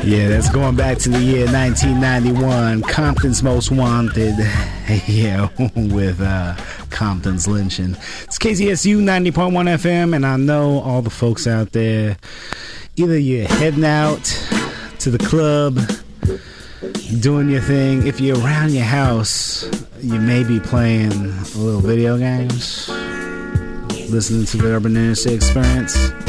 Yeah, that's going back to the year 1991. Compton's Most Wanted. Yeah, with Compton's lynching. It's KZSU 90.1 FM, and I know all the folks out there, either you're heading out to the club, doing your thing. If you're around your house, you may be playing a little video games, listening to the Urban Interstate Experience.